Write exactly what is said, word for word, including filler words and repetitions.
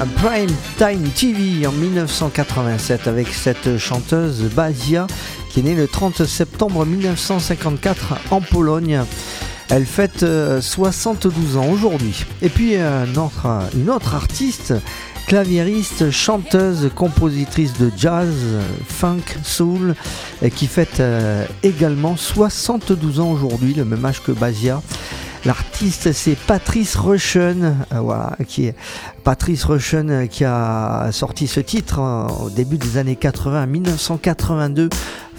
Prime Time T V en dix-neuf cent quatre-vingt-sept avec cette chanteuse Basia qui est née le trente septembre mille neuf cent cinquante-quatre en Pologne. Elle fête soixante-douze ans aujourd'hui. Et puis une autre, une autre artiste, claviériste, chanteuse, compositrice de jazz, funk, soul, qui fête également soixante-douze ans aujourd'hui, le même âge que Basia. L'artiste, c'est Patrice Rushen, euh, voilà, qui est Patrice Rushen qui a sorti ce titre hein, au début des années quatre-vingts, mille neuf cent quatre-vingt-deux,